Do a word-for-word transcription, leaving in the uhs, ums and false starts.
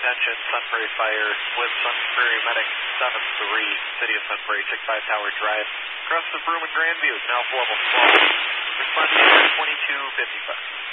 attention, Sunbury Fire with Sunbury Medic seven three, City of Sunbury, check five Tower Drive. Across the Broome and Grandview, now level twelve. Responding to twenty-two fifty-five.